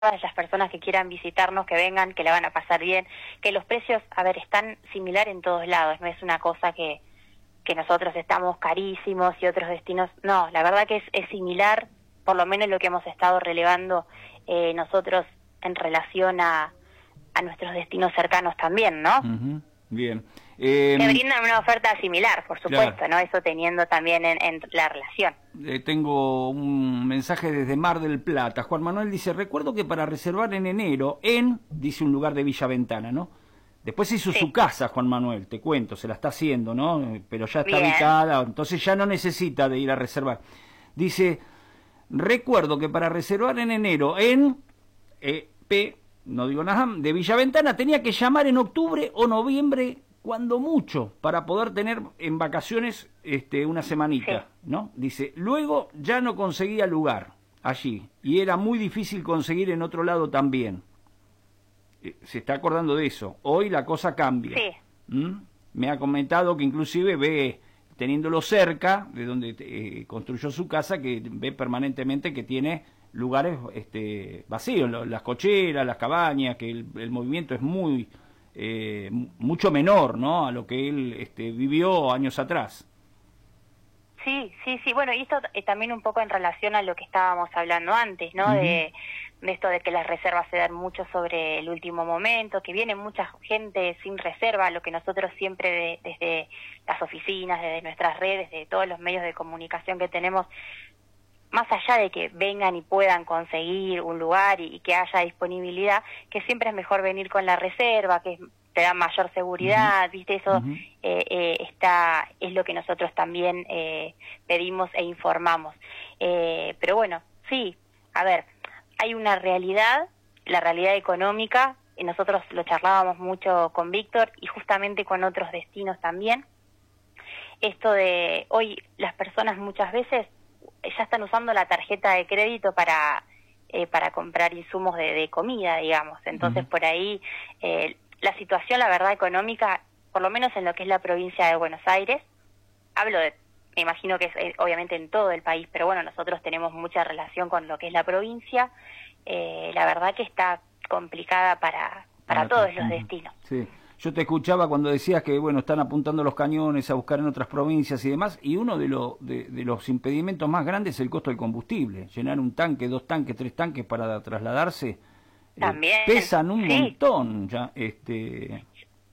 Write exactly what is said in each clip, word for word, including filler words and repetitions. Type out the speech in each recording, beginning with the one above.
todas las personas que quieran visitarnos, que vengan, que la van a pasar bien, que los precios, a ver, están similar en todos lados, no es una cosa que, que nosotros estamos carísimos y otros destinos, no, la verdad que es, es similar, por lo menos lo que hemos estado relevando eh, nosotros en relación a, a nuestros destinos cercanos también, ¿no? Uh-huh. Bien. Eh, que brindan una oferta similar, por supuesto, claro. ¿no? Eso teniendo también en, en la relación. Eh, tengo un mensaje desde Mar del Plata. Juan Manuel dice, recuerdo que para reservar en enero, en, dice un lugar de Villa Ventana, ¿no? Después hizo sí. su casa, Juan Manuel, te cuento, se la está haciendo, ¿no? Pero ya está Bien. ubicada, entonces ya no necesita de ir a reservar. Dice, recuerdo que para reservar en enero, en, eh, P, no digo nada, de Villa Ventana, tenía que llamar en octubre o noviembre, cuando mucho, para poder tener en vacaciones este, una semanita, sí. ¿no? Dice, luego ya no conseguía lugar allí, y era muy difícil conseguir en otro lado también. Eh, se está acordando de eso. Hoy la cosa cambia. Sí. ¿Mm? Me ha comentado que inclusive ve, teniéndolo cerca, de donde eh, construyó su casa, que ve permanentemente que tiene lugares este, vacíos, las cocheras, las cabañas, que el, el movimiento es muy... Eh, mucho menor, ¿no?, a lo que él este, vivió años atrás. Sí, sí, sí. Bueno, y esto eh, también un poco en relación a lo que estábamos hablando antes, ¿no? Uh-huh. de, de esto de que las reservas se dan mucho sobre el último momento, que viene mucha gente sin reserva, lo que nosotros siempre de, desde las oficinas, desde nuestras redes, de todos los medios de comunicación que tenemos, más allá de que vengan y puedan conseguir un lugar y, y que haya disponibilidad, que siempre es mejor venir con la reserva, que te da mayor seguridad, uh-huh. ¿viste? Eso uh-huh. eh, eh, está es lo que nosotros también eh, pedimos e informamos. Eh, pero bueno, sí, a ver, hay una realidad, la realidad económica, y nosotros lo charlábamos mucho con Víctor y justamente con otros destinos también. Esto de hoy las personas muchas veces ya están usando la tarjeta de crédito para eh, para comprar insumos de, de comida, digamos. Entonces, uh-huh. por ahí, eh, la situación, la verdad, económica, por lo menos en lo que es la provincia de Buenos Aires, hablo de, me imagino que es eh, obviamente en todo el país, pero bueno, nosotros tenemos mucha relación con lo que es la provincia, eh, la verdad que está complicada para, para todos uh-huh. los destinos. Sí. Yo te escuchaba cuando decías que, bueno, están apuntando los cañones a buscar en otras provincias y demás, y uno de, lo, de, de los impedimentos más grandes es el costo del combustible. Llenar un tanque, dos tanques, tres tanques para trasladarse, también eh, pesan un sí. montón. Ya, este...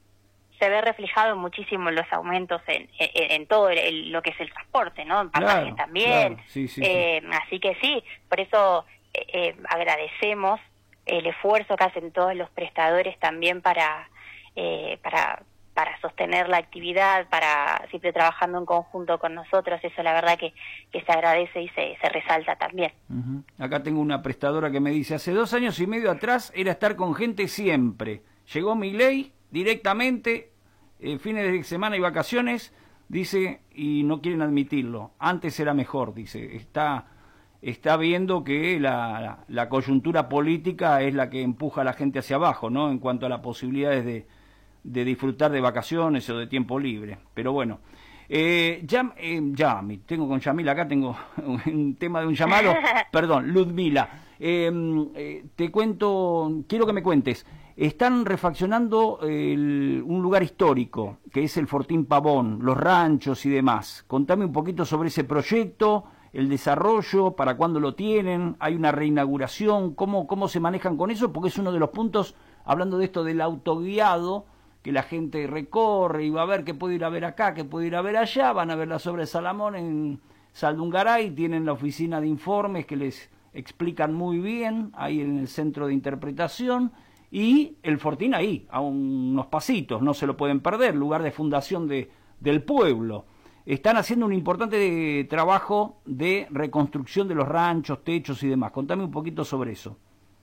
Se ve reflejado muchísimo los aumentos en, en, en todo el, lo que es el transporte, ¿no? En pasajes claro, también. Claro, sí, sí, eh, sí. Así que sí, por eso eh, eh, agradecemos el esfuerzo que hacen todos los prestadores también para... Eh, para para sostener la actividad, para siempre trabajando en conjunto con nosotros, eso la verdad que, que se agradece y se, se resalta también. Uh-huh. Acá tengo una prestadora que me dice, hace dos años y medio atrás era estar con gente siempre, llegó Milei directamente, eh, fines de semana y vacaciones, dice, y no quieren admitirlo, antes era mejor, dice, está... está viendo que la, la, la coyuntura política es la que empuja a la gente hacia abajo, ¿no?, en cuanto a las posibilidades de, de disfrutar de vacaciones o de tiempo libre. Pero bueno, eh, ya, eh, ya, tengo con Yamila acá, tengo un tema de un llamado, perdón, Ludmila, eh, eh, te cuento, quiero que me cuentes, están refaccionando el, un lugar histórico, que es el Fortín Pavón, los ranchos y demás. Contame un poquito sobre ese proyecto, el desarrollo, para cuándo lo tienen, hay una reinauguración, cómo, cómo se manejan con eso, porque es uno de los puntos, hablando de esto del autoguiado, que la gente recorre y va a ver qué puede ir a ver acá, qué puede ir a ver allá, van a ver las obras de Salamón en Saldungaray, tienen la oficina de informes que les explican muy bien, ahí en el centro de interpretación, y el Fortín ahí, a unos pasitos, no se lo pueden perder, lugar de fundación de, del pueblo. Están haciendo un importante trabajo de reconstrucción de los ranchos, techos y demás. Contame un poquito sobre eso.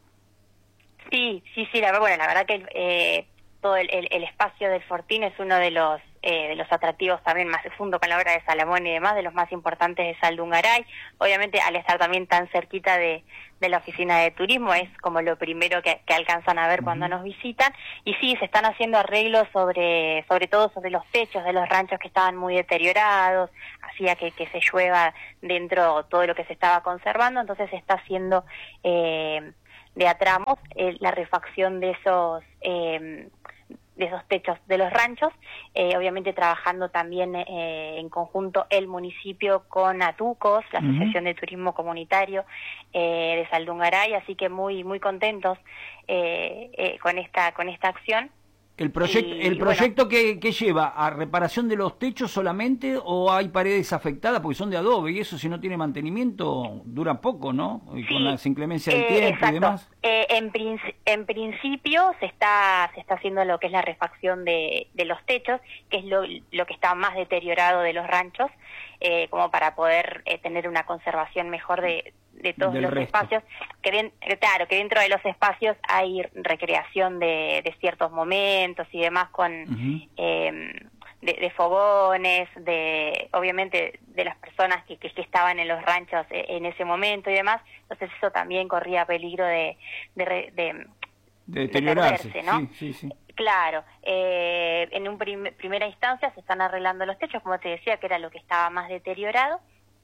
Sí, sí, sí, la, bueno, la verdad que eh, todo el, el, el espacio del Fortín es uno de los eh, de los atractivos también más junto con la obra de Salamón y demás, de los más importantes de Saldungaray. Obviamente, al estar también tan cerquita de, de la oficina de turismo, es como lo primero que, que alcanzan a ver uh-huh. cuando nos visitan. Y sí, se están haciendo arreglos sobre, sobre todo sobre los techos de los ranchos que estaban muy deteriorados, hacía que, que se llueva dentro todo lo que se estaba conservando, entonces se está haciendo... Eh, de a tramos eh, la refacción de esos eh, de esos techos de los ranchos, eh, obviamente trabajando también eh, en conjunto el municipio con Atucos, la Asociación uh-huh. de Turismo Comunitario eh, de Saldungaray, así que muy muy contentos eh, eh, con esta con esta acción. ¿El, proyect, y, el proyecto bueno, que, que lleva a reparación de los techos solamente o hay paredes afectadas porque son de adobe y eso si no tiene mantenimiento dura poco, ¿no? Y sí, con las inclemencias del eh, tiempo exacto. y demás. Eh, en, princi- en principio se está se está haciendo lo que es la refacción de, de los techos, que es lo, lo que está más deteriorado de los ranchos, eh, como para poder eh, tener una conservación mejor de de todos Del los resto. espacios, que bien, claro, que dentro de los espacios hay recreación de, de ciertos momentos y demás con uh-huh. eh, de, de fogones, de obviamente de las personas que, que, que estaban en los ranchos en ese momento y demás, entonces eso también corría peligro de de, de, de, de deteriorarse, perderse, ¿no? Sí, sí, sí. Claro, eh, en un prim- primera instancia se están arreglando los techos, como te decía, que era lo que estaba más deteriorado.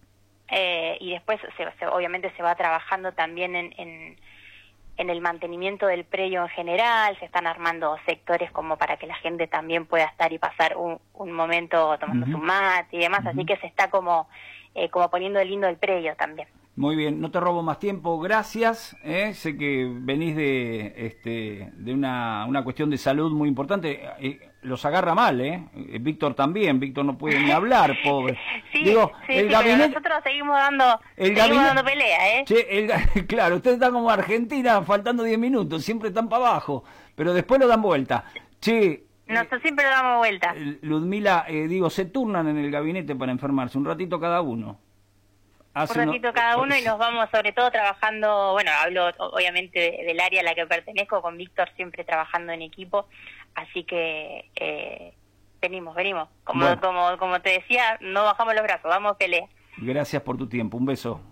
Eh, y después se, se, obviamente se va trabajando también en, en, en el mantenimiento del predio en general, se están armando sectores como para que la gente también pueda estar y pasar un, un momento tomando uh-huh. su mate y demás, uh-huh. así que se está como, eh, como poniendo lindo el predio también. Muy bien, no te robo más tiempo, gracias. ¿eh? Sé que venís de este de una, una cuestión de salud muy importante. Eh, los agarra mal, ¿eh? Víctor también, Víctor no puede ni hablar, pobre. Sí, Digo, sí, el sí, gabinete... pero nosotros seguimos dando, el seguimos gabinete... dando pelea, ¿eh? Che, el... Claro, ustedes están como Argentina, faltando diez minutos, siempre están para abajo, pero después lo dan vuelta. Che... Nosotros siempre lo damos vuelta. Ludmila, eh, digo, se turnan en el gabinete para enfermarse, un ratito cada uno. Hace un ratito no... cada uno y nos vamos sobre todo trabajando, bueno, hablo obviamente de, del área a la que pertenezco, con Víctor siempre trabajando en equipo, así que eh, venimos, venimos. Como, bueno. como como te decía, no bajamos los brazos, vamos a pelea. Gracias por tu tiempo, un beso.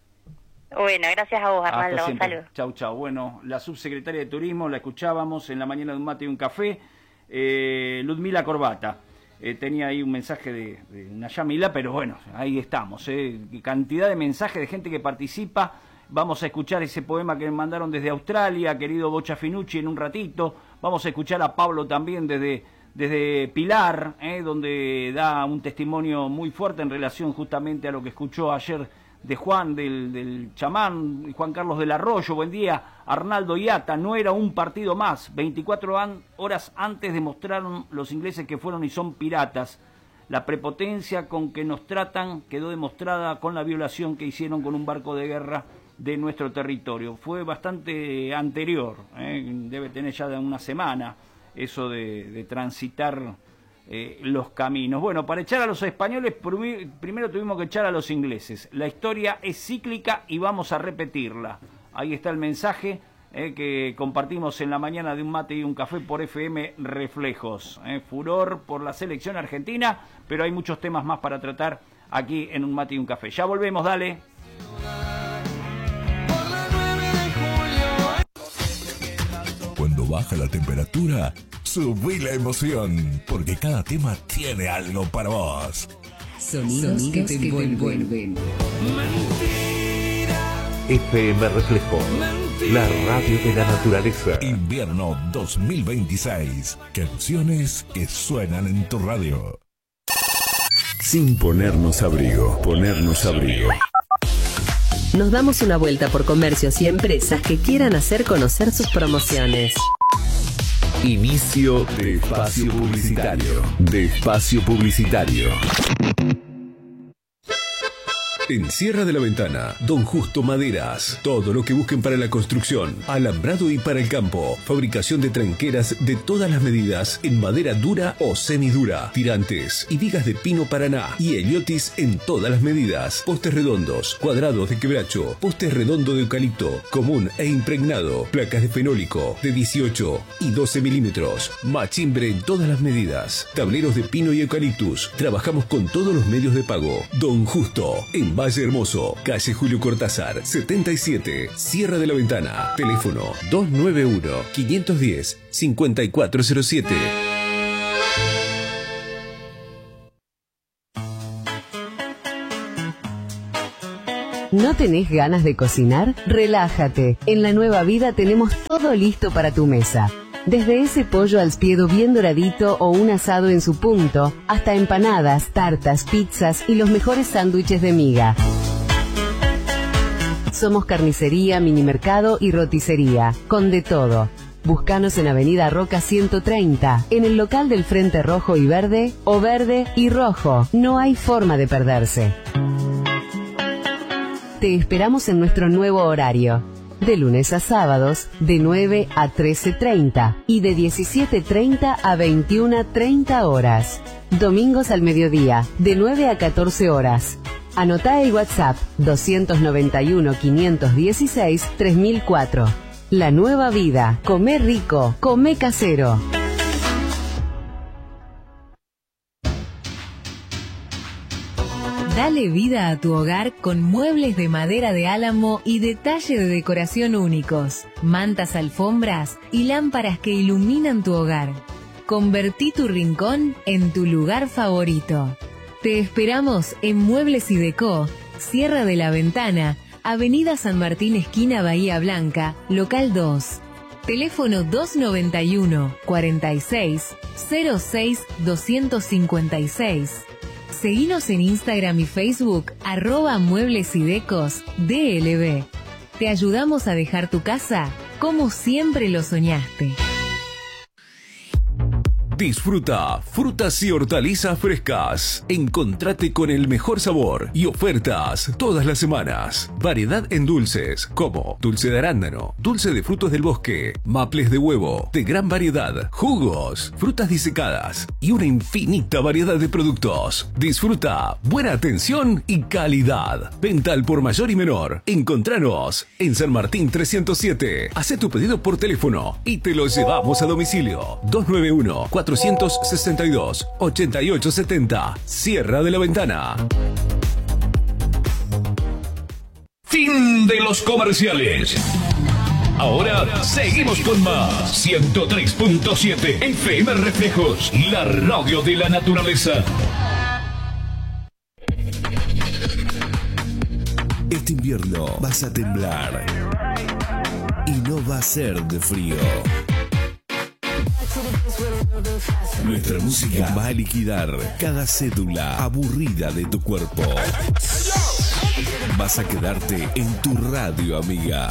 Bueno, gracias a vos, Arnaldo, un saludo. Chau, chau. Bueno, la subsecretaria de Turismo, la escuchábamos en la mañana de un mate y un café, eh, Ludmila Corbata. Eh, tenía ahí un mensaje de, de una Yamila, pero bueno, ahí estamos, eh, cantidad de mensajes de gente que participa. Vamos a escuchar ese poema que me mandaron desde Australia, querido Bocha Finucci, en un ratito. Vamos a escuchar a Pablo también desde, desde Pilar, eh, donde da un testimonio muy fuerte en relación justamente a lo que escuchó ayer de Juan, del, del chamán, Juan Carlos del Arroyo. Buen día, Arnaldo Iata, no era un partido más, veinticuatro an, horas antes demostraron los ingleses que fueron y son piratas. La prepotencia con que nos tratan quedó demostrada con la violación que hicieron con un barco de guerra de nuestro territorio. Fue bastante anterior, ¿eh? Debe tener ya de una semana eso de, de transitar Eh, los caminos. Bueno, para echar a los españoles primero tuvimos que echar a los ingleses. La historia es cíclica y vamos a repetirla. Ahí está el mensaje eh, que compartimos en la mañana de un mate y un café por F M Reflejos. Eh, furor por la selección argentina, pero hay muchos temas más para tratar aquí en un mate y un café. Ya volvemos, dale. Cuando baja la temperatura, subí la emoción, porque cada tema tiene algo para vos. Sonidos, Sonidos que te envuelven. F M Reflejo, la radio de la naturaleza. Invierno dos mil veintiséis. Canciones que suenan en tu radio. Sin ponernos abrigo, ponernos abrigo. Nos damos una vuelta por comercios y empresas que quieran hacer conocer sus promociones. Inicio de espacio publicitario. De espacio publicitario. En Sierra de la Ventana, Don Justo Maderas. Todo lo que busquen para la construcción, alambrado y para el campo. Fabricación de tranqueras de todas las medidas en madera dura o semidura. Tirantes y vigas de pino paraná. Y heliotis en todas las medidas. Postes redondos, cuadrados de quebracho. Postes redondo de eucalipto, común e impregnado. Placas de fenólico de dieciocho y doce milímetros. Machimbre en todas las medidas. Tableros de pino y eucaliptus. Trabajamos con todos los medios de pago. Don Justo, en Valle Hermoso, calle Julio Cortázar, setenta y siete, Sierra de la Ventana. Teléfono dos nueve uno, cinco uno cero, cinco cuatro cero siete. No tenés ganas de cocinar? Relájate. En La Nueva Vida tenemos todo listo para tu mesa. Desde ese pollo al spiedo bien doradito o un asado en su punto, hasta empanadas, tartas, pizzas y los mejores sándwiches de miga. Somos carnicería, minimercado y roticería, con de todo. Búscanos en Avenida Roca ciento treinta, en el local del Frente Rojo y Verde, o Verde y Rojo. No hay forma de perderse. Te esperamos en nuestro nuevo horario. De lunes a sábados, de nueve a trece treinta y de diecisiete treinta a veintiuna treinta horas. Domingos al mediodía, de nueve a catorce horas. Anotá el WhatsApp doscientos noventa y uno, quinientos dieciséis, tres mil cuatro. La Nueva Vida. Comé rico, comé casero. Dale vida a tu hogar con muebles de madera de álamo y detalle de decoración únicos, mantas, alfombras y lámparas que iluminan tu hogar. Convertí tu rincón en tu lugar favorito. Te esperamos en Muebles y Decó, Sierra de la Ventana, Avenida San Martín, esquina Bahía Blanca, local dos. Teléfono dos noventa y uno, cuarenta y seis, cero seis, doscientos cincuenta y seis. Seguinos en Instagram y Facebook, arroba Muebles y Decos D L B. Te ayudamos a dejar tu casa como siempre lo soñaste. Disfruta frutas y hortalizas frescas. Encontrate con el mejor sabor y ofertas todas las semanas. Variedad en dulces como dulce de arándano, dulce de frutos del bosque, maples de huevo, de gran variedad, jugos, frutas disecadas y una infinita variedad de productos. Disfruta buena atención y calidad. Venta al por mayor y menor. Encontranos en San Martín trescientos siete. Hacé tu pedido por teléfono y te lo llevamos a domicilio. dos nueve uno, cuatrocientos sesenta y dos, ochenta y ocho setenta. Sierra de la Ventana. Fin de los comerciales. Ahora seguimos con más. ciento tres punto siete F M Reflejos, la radio de la naturaleza. Este invierno vas a temblar y no va a ser de frío. Nuestra música va a liquidar cada cédula aburrida de tu cuerpo. Vas a quedarte en tu radio, amiga.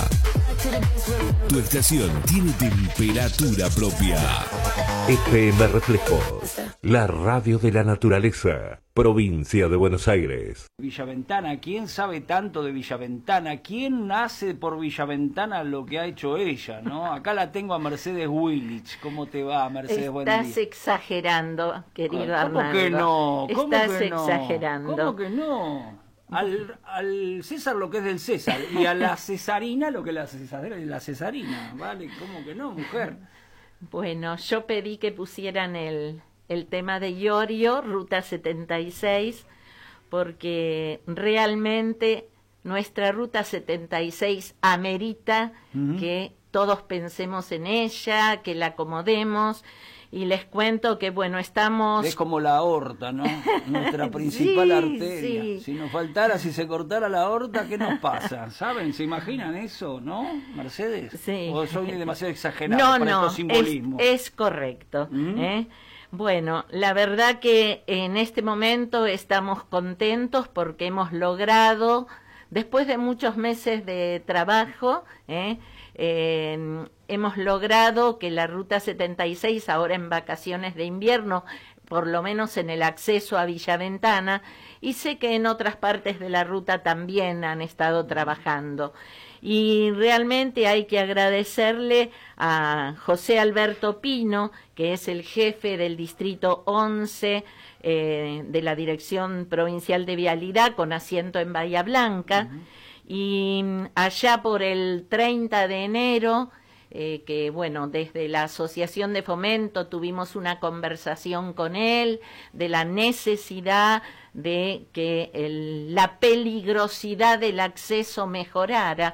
Tu estación tiene temperatura propia. F M Reflejos, la radio de la naturaleza, provincia de Buenos Aires. Villaventana, ¿quién sabe tanto de Villaventana? ¿Quién hace por Villaventana lo que ha hecho ella, no? Acá la tengo a Mercedes Willich. ¿Cómo te va, Mercedes? Buen día. Estás exagerando, querido ¿Cómo Armando. que no? ¿Cómo Estás que no? exagerando. ¿Cómo que no? Al, al César lo que es del César y a la cesarina lo que es la cesarina, la cesarina, ¿vale? ¿Cómo que no, mujer? Bueno, yo pedí que pusieran el, el tema de Iorio, Ruta setenta y seis, porque realmente nuestra Ruta setenta y seis amerita uh-huh. que todos pensemos en ella, que la acomodemos. Y les cuento que, bueno, estamos... Es como la aorta, ¿no? Nuestra principal sí, arteria. Sí. Si nos faltara, si se cortara la aorta, ¿qué nos pasa? ¿Saben? ¿Se imaginan eso, no, Mercedes? Sí. ¿O soy demasiado exagerado no, para no, estos simbolismos? Es, es correcto. ¿Mm? ¿eh? Bueno, la verdad que en este momento estamos contentos porque hemos logrado, después de muchos meses de trabajo, ¿eh? Eh, hemos logrado que la Ruta setenta y seis, ahora en vacaciones de invierno, por lo menos en el acceso a Villaventana, y sé que en otras partes de la ruta también han estado trabajando. Y realmente hay que agradecerle a José Alberto Pino, que es el jefe del Distrito once eh, de la Dirección Provincial de Vialidad, con asiento en Bahía Blanca, uh-huh. Y allá por el treinta de enero, eh, que bueno, desde la Asociación de Fomento tuvimos una conversación con él de la necesidad de que el, la peligrosidad del acceso mejorara,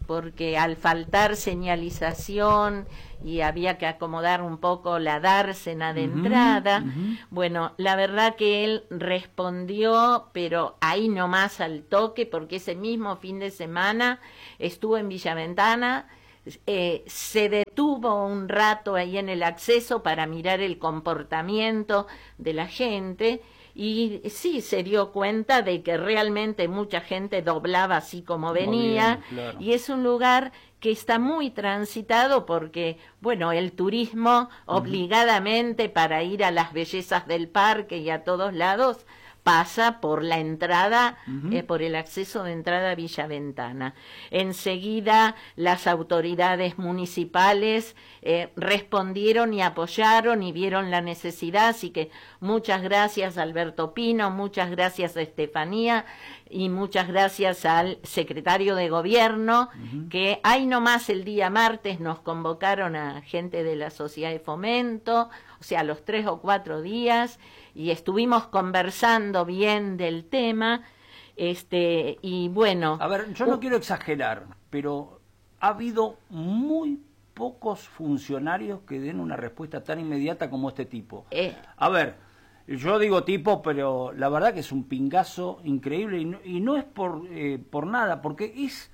porque al faltar señalización y había que acomodar un poco la dársena de uh-huh, entrada, uh-huh. Bueno, la verdad que él respondió, pero ahí nomás al toque, porque ese mismo fin de semana estuvo en Villaventana, eh, se detuvo un rato ahí en el acceso para mirar el comportamiento de la gente, y sí se dio cuenta de que realmente mucha gente doblaba así como venía, bien, claro. Y es un lugar que está muy transitado porque, bueno, el turismo uh-huh. obligadamente para ir a las bellezas del parque y a todos lados pasa por la entrada, uh-huh. eh, por el acceso de entrada a Villaventana. Enseguida las autoridades municipales eh, respondieron y apoyaron y vieron la necesidad, así que muchas gracias a Alberto Pino, muchas gracias a Estefanía y muchas gracias al secretario de Gobierno, uh-huh. que ahí nomás el día martes nos convocaron a gente de la Sociedad de Fomento, o sea, los tres o cuatro días, y estuvimos conversando bien del tema, este, y bueno... A ver, yo no uh, quiero exagerar, pero ha habido muy pocos funcionarios que den una respuesta tan inmediata como este tipo. Eh, a ver, yo digo tipo, pero la verdad que es un pingazo increíble, y no, y no es por, eh, por nada, porque es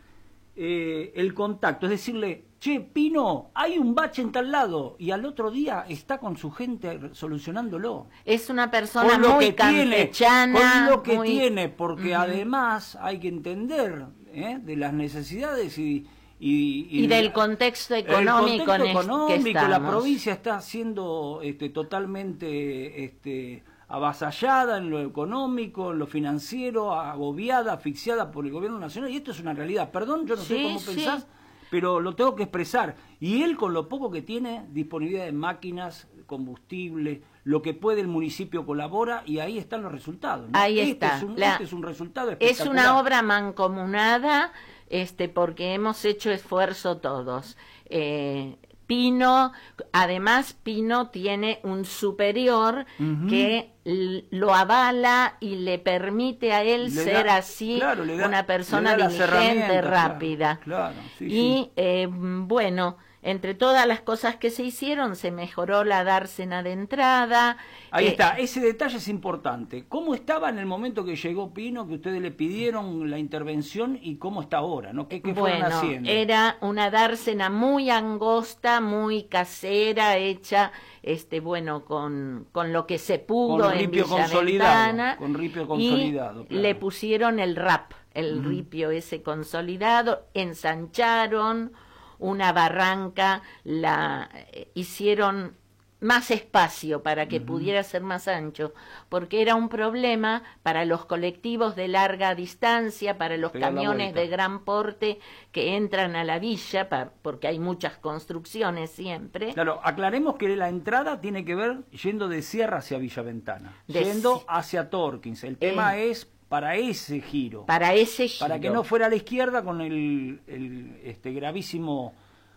eh, el contacto, es decirle... Che, Pino, hay un bache en tal lado, y al otro día está con su gente solucionándolo. Es una persona muy campechana. Con lo que muy... tiene, porque uh-huh. además hay que entender ¿eh? de las necesidades y... Y, y, y del contexto económico, el contexto económico, que estamos. La provincia está siendo este, totalmente este, avasallada en lo económico, en lo financiero, agobiada, asfixiada por el gobierno nacional, y esto es una realidad. Perdón, yo no sí, sé cómo sí. pensás, pero lo tengo que expresar. Y él, con lo poco que tiene, disponibilidad de máquinas, combustible, lo que puede el municipio colabora, y ahí están los resultados, ¿no? Ahí este está. Es un, La... este es un resultado espectacular. Es una obra mancomunada, este, porque hemos hecho esfuerzo todos. Eh, Pino, además Pino tiene un superior uh-huh. que lo avala y le permite a él le ser da, así claro, da, una persona diligente, rápida. Claro, claro, sí, y sí. Eh, bueno, entre todas las cosas que se hicieron, se mejoró la dársena de entrada. Ahí eh, está, ese detalle es importante. ¿Cómo estaba en el momento que llegó Pino, que ustedes le pidieron la intervención, y cómo está ahora, ¿no? ¿Qué, qué bueno, fueron haciendo? Era una dársena muy angosta, muy casera, hecha, este, bueno, con, con lo que se pudo con en ripio Villaventana. Con ripio consolidado. Y claro. le pusieron el rap, el uh-huh. ripio ese consolidado, ensancharon una barranca, la eh, hicieron más espacio para que uh-huh. pudiera ser más ancho, porque era un problema para los colectivos de larga distancia, para los Pega camiones de gran porte que entran a la villa, pa, porque hay muchas construcciones siempre. Claro, aclaremos que la entrada tiene que ver yendo de Sierra hacia Villaventana, de yendo hacia Torkins. El tema eh, es para ese giro. Para ese giro. Para que no fuera a la izquierda con el, el este gravísimo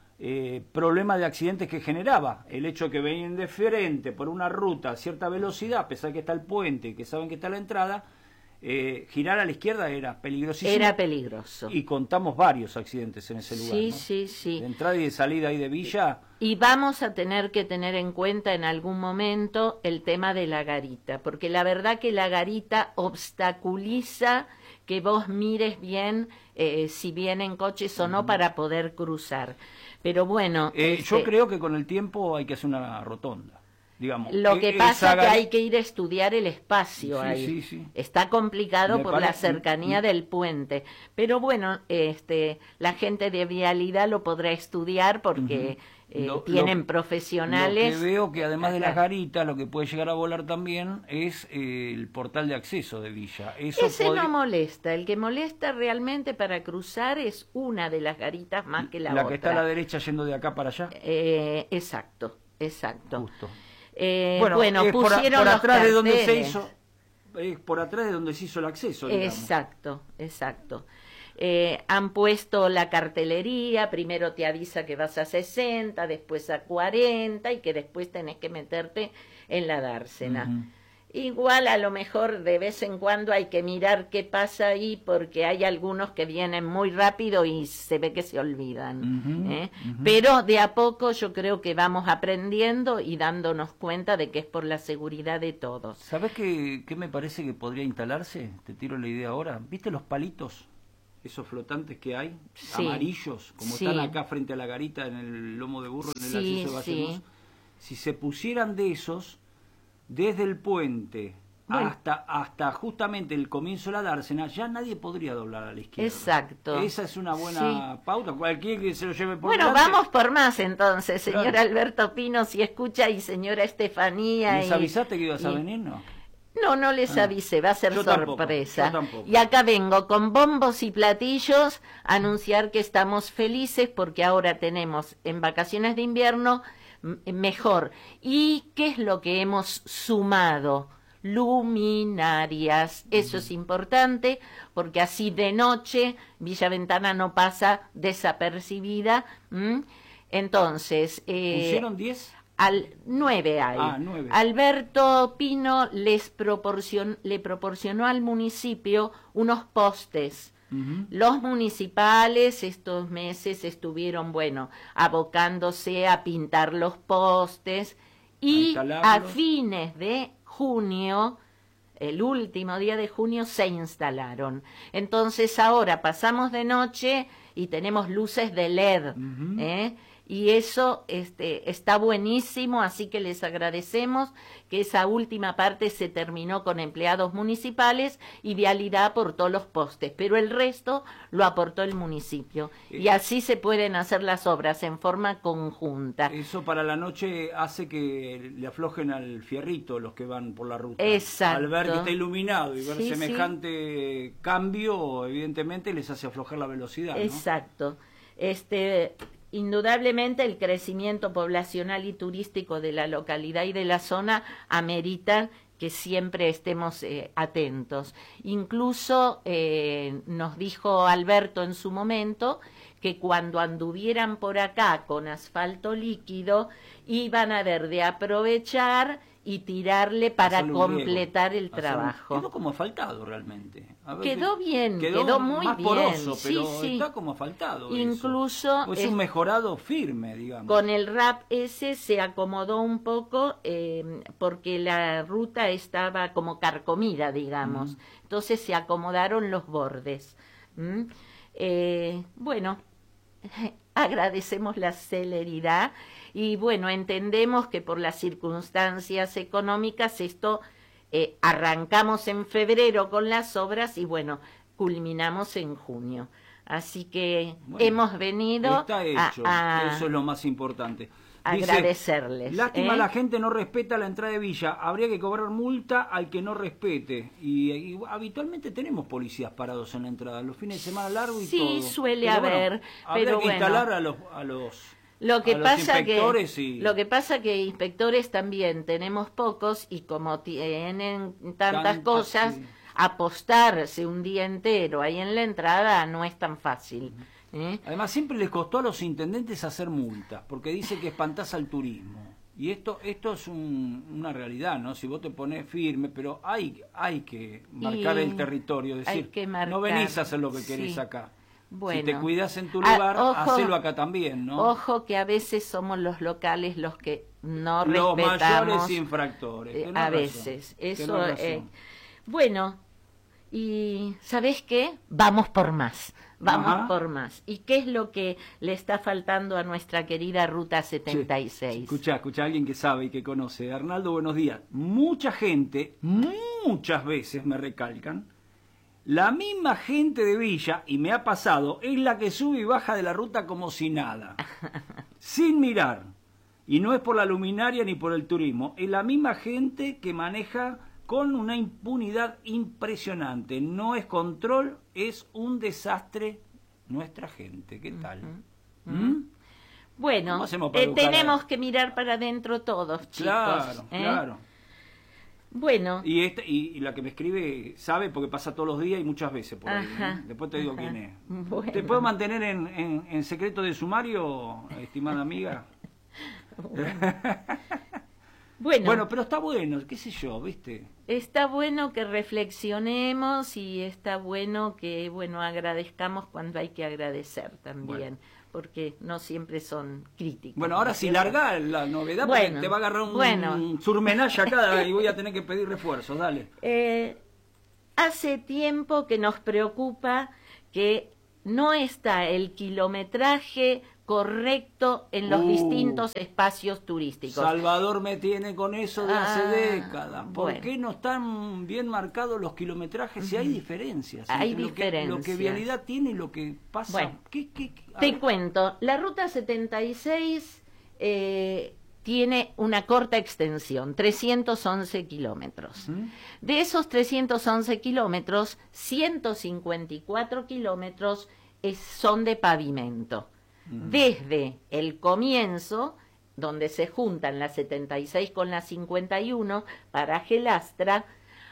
eh, problema de accidentes que generaba. El hecho de que venían de frente por una ruta a cierta velocidad, a pesar que está el puente, que saben que está la entrada, eh, girar a la izquierda era peligrosísimo. Era peligroso. Y contamos varios accidentes en ese lugar. Sí, ¿no? sí, sí. De entrada y de salida ahí de Villa. Y vamos a tener que tener en cuenta en algún momento el tema de la garita, porque la verdad que la garita obstaculiza que vos mires bien eh, si vienen coches o no uh-huh. para poder cruzar. Pero bueno... Eh, este, yo creo que con el tiempo hay que hacer una rotonda. Digamos, lo que eh, pasa es que gar... hay que ir a estudiar el espacio sí, ahí. Sí, sí. Está complicado Me por parece... la cercanía mm. del puente. Pero bueno, este, la gente de vialidad lo podrá estudiar porque uh-huh. eh, lo, tienen lo, profesionales. Lo que veo que además acá. de las garitas, lo que puede llegar a volar también es eh, el portal de acceso de Villa. Eso Ese podría... no molesta. El que molesta realmente para cruzar es una de las garitas más que la, la otra. La que está a la derecha yendo de acá para allá. Eh, exacto, exacto. Justo. Eh, bueno, bueno pusieron por, por atrás los de donde se carteles. hizo, eh, por atrás de donde se hizo el acceso, digamos. Exacto, exacto. Eh, han puesto la cartelería, primero te avisa que vas a sesenta, después a cuarenta y que después tenés que meterte en la dársena. Uh-huh. Igual a lo mejor de vez en cuando hay que mirar qué pasa ahí, porque hay algunos que vienen muy rápido y se ve que se olvidan. Uh-huh, ¿eh? uh-huh. Pero de a poco yo creo que vamos aprendiendo y dándonos cuenta de que es por la seguridad de todos. ¿Sabes qué, qué me parece que podría instalarse? Te tiro la idea ahora. ¿Viste los palitos? Esos flotantes que hay, sí, amarillos, como sí, están acá frente a la garita en el lomo de burro, en el sí, acceso de Valle Luz. Sí. Si se pusieran de esos, desde el puente bueno. hasta hasta justamente el comienzo de la dársena, ya nadie podría doblar a la izquierda. Exacto. Esa es una buena sí. pauta. Cualquiera que se lo lleve por Bueno, delante. Vamos por más entonces, señor claro. Alberto Pino, si escucha, y señora Estefanía. ¿Les y, avisaste que ibas y... a venir, no? No, no les ah, avisé, va a ser yo sorpresa. Tampoco, yo tampoco. Y acá vengo con bombos y platillos a anunciar que estamos felices porque ahora tenemos en vacaciones de invierno mejor. ¿Y qué es lo que hemos sumado? Luminarias. Eso es importante porque así de noche Villa Ventana no pasa desapercibida. ¿Mm? Entonces... Eh, ¿Pusieron diez? Al nueve hay. Ah, nueve. Alberto Pino les proporcion, le proporcionó al municipio unos postes. Uh-huh. Los municipales estos meses estuvieron, bueno, abocándose a pintar los postes y a fines de junio, el último día de junio, se instalaron. Entonces ahora pasamos de noche y tenemos luces de L E D, uh-huh. ¿eh? Y eso este, está buenísimo, así que les agradecemos que esa última parte se terminó con empleados municipales y vialidad por todos los postes, pero el resto lo aportó el municipio. Y así se pueden hacer las obras en forma conjunta. Eso para la noche hace que le aflojen al fierrito los que van por la ruta. Exacto. Al ver que está iluminado y ver sí, semejante sí. cambio, evidentemente les hace aflojar la velocidad, ¿no? Exacto. Este... Indudablemente el crecimiento poblacional y turístico de la localidad y de la zona amerita que siempre estemos eh, atentos. Incluso eh, nos dijo Alberto en su momento que cuando anduvieran por acá con asfalto líquido iban a ver de aprovechar y tirarle para completar el trabajo. Quedó como asfaltado realmente. A ver, quedó bien, quedó, quedó muy más bien. Poroso, pero sí, sí. está como asfaltado. Incluso eso. Es un mejorado firme, digamos. Con el R A P ese se acomodó un poco eh, porque la ruta estaba como carcomida, digamos. Mm. Entonces se acomodaron los bordes. ¿Mm? Eh, bueno, agradecemos la celeridad. Y bueno, entendemos que por las circunstancias económicas esto eh, arrancamos en febrero con las obras y bueno, culminamos en junio. Así que bueno, hemos venido está hecho, a, a eso es lo más importante. Dice, agradecerles. Lástima ¿eh? la gente no respeta la entrada de Villa, habría que cobrar multa al que no respete. Y, y habitualmente tenemos policías parados en la entrada, los fines de semana largos y sí, todo. Sí, suele pero haber, bueno, pero habría que bueno. instalar a los... A los Lo que, pasa que, y... lo que pasa que inspectores también tenemos pocos y como tienen tantas Tan, cosas, sí. apostarse un día entero ahí en la entrada no es tan fácil. ¿eh? Además siempre les costó a los intendentes hacer multas, porque dice que espantás al turismo. Y esto esto es un, una realidad, ¿no? Si vos te pones firme, pero hay hay que marcar y el territorio, decir, no venís a hacer lo que querés sí. acá. Bueno, si te cuidas en tu lugar, ah, ojo, hacelo acá también, ¿no? Ojo que a veces somos los locales los que no los respetamos. Los mayores infractores. Eh, a veces. Eso, eh, bueno, y ¿sabés qué? Vamos por más. Vamos Ajá. por más. ¿Y qué es lo que le está faltando a nuestra querida Ruta setenta y seis? Sí, escuchá, escuchá a alguien que sabe y que conoce. Arnaldo, buenos días. Mucha gente, muchas veces me recalcan, la misma gente de Villa, y me ha pasado, es la que sube y baja de la ruta como si nada, sin mirar. Y no es por la luminaria ni por el turismo, es la misma gente que maneja con una impunidad impresionante. No es control, es un desastre nuestra gente. ¿Qué tal? Uh-huh. ¿Mm? Bueno, eh, tenemos que mirar para adentro todos, chicos. Claro, ¿eh? claro. Bueno. Y, este, y, y la que me escribe sabe porque pasa todos los días y muchas veces por ahí. Ajá, ¿eh? Después te digo ajá. quién es. Bueno. ¿Te puedo mantener en, en, en secreto de sumario, estimada amiga? Bueno. Bueno, bueno, pero está bueno, qué sé yo, ¿viste? Está bueno que reflexionemos y está bueno que, bueno, agradezcamos cuando hay que agradecer también, bueno. porque no siempre son críticos. Bueno, ahora si larga la novedad, bueno, porque te va a agarrar un, bueno. un surmenage acá y voy a tener que pedir refuerzos, dale. Eh, hace tiempo que nos preocupa que no está el kilometraje correcto en los uh, distintos espacios turísticos. Salvador me tiene con eso de hace ah, décadas. ¿Por bueno. qué no están bien marcados los kilometrajes? Si hay diferencias. Hay lo diferencias. Que, lo que Vialidad tiene y lo que pasa. Bueno, ¿Qué, qué, qué? Te ver. cuento, la ruta setenta y seis eh, tiene una corta extensión, trescientos once kilómetros. ¿Mm? De esos trescientos once kilómetros, ciento cincuenta y cuatro kilómetros es, son de pavimento. Desde el comienzo, donde se juntan la setenta y seis con la cincuenta y uno, paraje Lastra,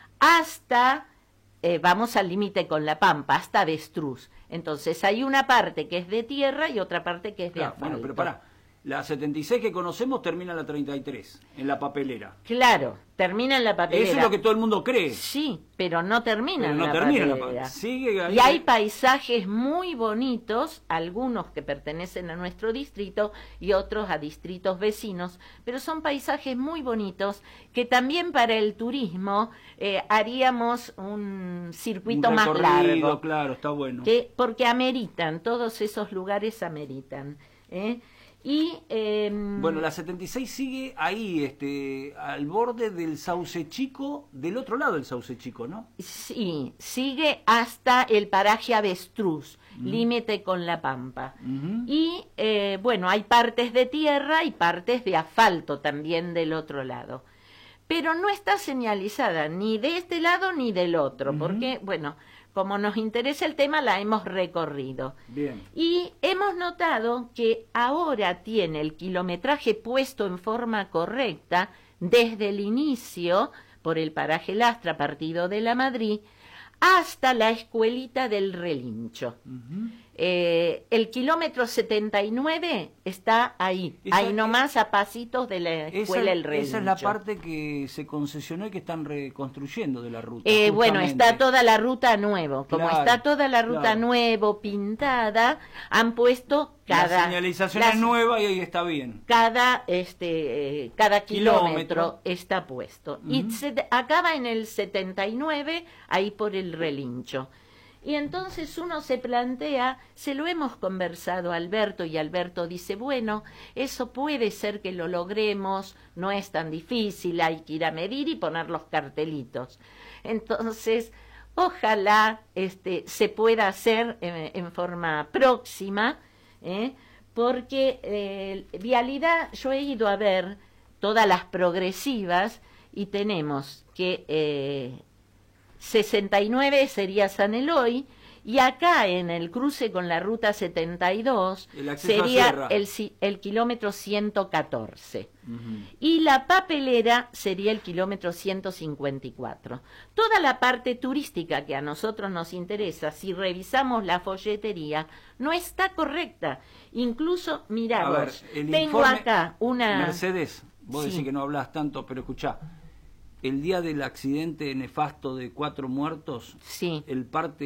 hasta, eh, vamos al límite con La Pampa, hasta Avestruz. Entonces hay una parte que es de tierra y otra parte que es de claro, asfalto. Bueno, pero pará, la setenta y seis que conocemos termina en la treinta y tres, en la papelera. Claro, termina en la papelera. Eso es lo que todo el mundo cree. Sí, pero no termina pero en no la termina papelera. La Sigue ahí. Y hay paisajes muy bonitos, algunos que pertenecen a nuestro distrito y otros a distritos vecinos, pero son paisajes muy bonitos que también para el turismo eh, haríamos un circuito un más largo. Claro, está bueno. Que, porque ameritan, todos esos lugares ameritan. ¿eh? Y eh, bueno, la setenta y seis sigue ahí, este, al borde del Sauce Chico, del otro lado del Sauce Chico, ¿no? Sí, sigue hasta el paraje Avestruz, uh-huh. límite con La Pampa. Uh-huh. Y eh, bueno, hay partes de tierra y partes de asfalto también del otro lado. Pero no está señalizada ni de este lado ni del otro, uh-huh. porque, bueno, como nos interesa el tema, la hemos recorrido. Bien. Y hemos notado que ahora tiene el kilometraje puesto en forma correcta desde el inicio, por el paraje Lastra, partido de La Madrid, hasta la escuelita del Relincho. Uh-huh. Eh, el kilómetro setenta y nueve está ahí, esa, ahí nomás a pasitos de la escuela esa, El Relincho. Esa es la parte que se concesionó y que están reconstruyendo de la ruta. Eh, bueno, está toda la ruta nuevo. Como claro, está toda la ruta claro. nuevo, pintada, han puesto cada... La señalización es nueva y ahí está bien. Cada, este, eh, cada kilómetro, kilómetro está puesto. Uh-huh. Y se acaba en el setenta y nueve, ahí por el Relincho. Y entonces uno se plantea, se lo hemos conversado a Alberto y Alberto dice, bueno, eso puede ser que lo logremos, no es tan difícil, hay que ir a medir y poner los cartelitos. Entonces, ojalá este, se pueda hacer en, en forma próxima, ¿eh? porque eh, Vialidad, yo he ido a ver todas las progresivas y tenemos que... Eh, sesenta y nueve sería San Eloy, y acá en el cruce con la ruta setenta y dos sería el, el kilómetro ciento catorce. Uh-huh. Y la papelera sería el kilómetro ciento cincuenta y cuatro. Toda la parte turística que a nosotros nos interesa, si revisamos la folletería, no está correcta. Incluso, miramos, tengo acá una... Mercedes, vos sí. decís que no hablas tanto, pero escuchá. El día del accidente nefasto de cuatro muertos, sí. el parte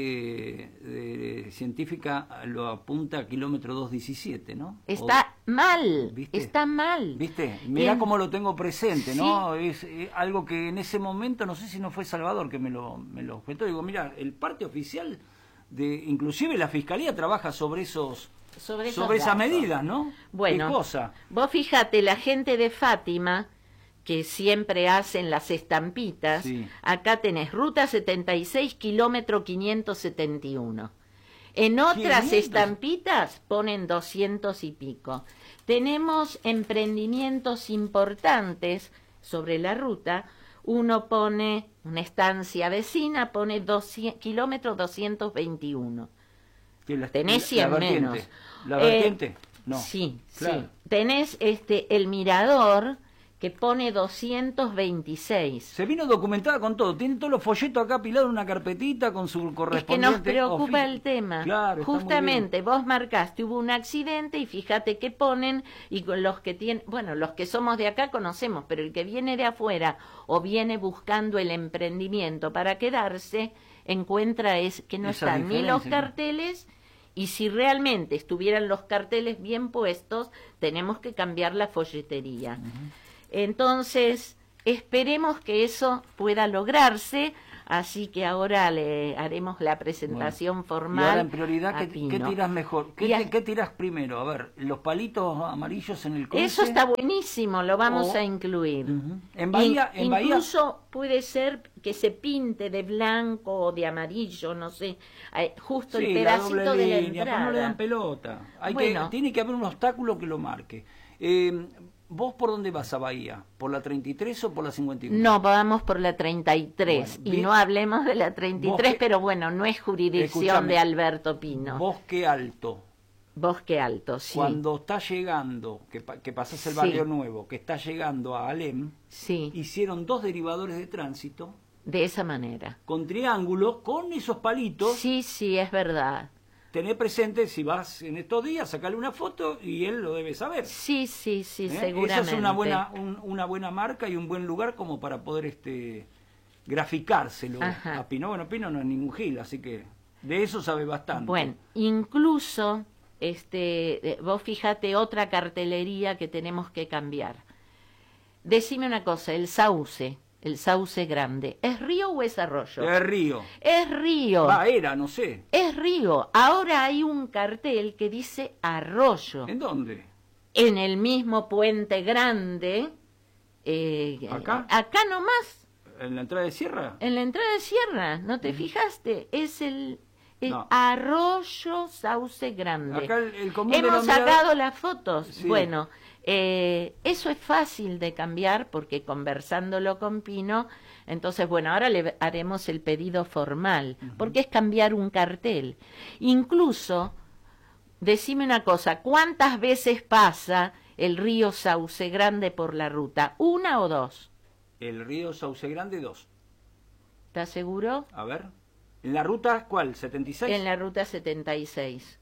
de, científica lo apunta a kilómetro dos diecisiete, ¿no? Está o, mal, ¿viste? está mal. ¿Viste? Mirá en... cómo lo tengo presente, sí. ¿no? Es, es algo que en ese momento, no sé si no fue Salvador que me lo, me lo comentó. Digo, mira, el parte oficial, de inclusive la Fiscalía trabaja sobre esos... Sobre, sobre esas medidas, ¿no? Bueno, ¿qué cosa? Vos fíjate, la gente de Fátima... que siempre hacen las estampitas, sí. acá tenés ruta setenta y seis, kilómetro quinientos setenta y uno. En otras quinientos estampitas ponen doscientos y pico. Tenemos emprendimientos importantes sobre la ruta. Uno pone, una estancia vecina, pone doscientos, kilómetro doscientos veintiuno. La, tenés cien la menos. ¿La vertiente? Eh, no. Sí, claro. sí. Tenés este, el mirador... que pone doscientos veintiséis. Se vino documentada con todo, tiene todos los folletos acá apilados en una carpetita con su correspondiente... Es que nos preocupa oficio. el tema. Claro, justamente vos marcaste, hubo un accidente y fíjate que ponen, y con los que tienen, bueno, los que somos de acá conocemos, pero el que viene de afuera o viene buscando el emprendimiento para quedarse, encuentra es que no Esa están ni los diferencia. carteles, y si realmente estuvieran los carteles bien puestos, tenemos que cambiar la folletería. Uh-huh. Entonces, esperemos que eso pueda lograrse, así que ahora le haremos la presentación bueno. formal. Y ahora en prioridad, ¿qué, ¿qué tiras mejor? ¿Qué, a... ¿Qué tiras primero? A ver, los palitos amarillos en el cruce. Eso está buenísimo, lo vamos o... a incluir. Uh-huh. En Bahía, In, en Bahía... Incluso puede ser que se pinte de blanco o de amarillo, no sé, justo sí, el pedacito la de la línea, entrada. no le dan pelota. Hay bueno. que, tiene que haber un obstáculo que lo marque. Eh, ¿Vos por dónde vas a Bahía? ¿Por la treinta y tres o por la cincuenta y uno? No, vamos por la treinta y tres. Bueno, y no hablemos de la treinta y tres, que, pero bueno, no es jurisdicción escuchame, de Alberto Pino. Bosque Alto. Bosque Alto, sí. Cuando está llegando, que, que pasas el barrio sí. nuevo, que está llegando a Alem, sí. hicieron dos derivadores de tránsito. De esa manera. Con triángulos, con esos palitos. Sí, sí, es verdad. Tener presente, si vas en estos días, sacarle una foto y él lo debe saber. Sí, sí, sí, ¿Eh? seguramente. Esa es una buena, un, una buena marca y un buen lugar como para poder este graficárselo Ajá. a Pino. Bueno, Pino no es ningún gil, así que de eso sabe bastante. Bueno, incluso, este, vos fíjate otra cartelería que tenemos que cambiar. Decime una cosa, el sauce. El sauce grande. ¿Es río o es arroyo? Es río. Es río. Va, era, no sé. Es río. Ahora hay un cartel que dice arroyo. ¿En dónde? En el mismo puente grande. Eh, ¿Acá? Acá nomás. ¿En la entrada de Sierra? En la entrada de Sierra. ¿No te fijaste? Es el... el no. Arroyo Sauce Grande. Acá el, el común Hemos denominador... sacado las fotos. Sí. Bueno... Eh, eso es fácil de cambiar porque conversándolo con Pino, entonces bueno, ahora le haremos el pedido formal, uh-huh. porque es cambiar un cartel. Incluso, decime una cosa, ¿cuántas veces pasa el río Sauce Grande por la ruta? ¿Una o dos? El río Sauce Grande, dos. ¿Estás seguro? A ver, ¿en la ruta cuál? ¿setenta y seis? En la ruta setenta y seis.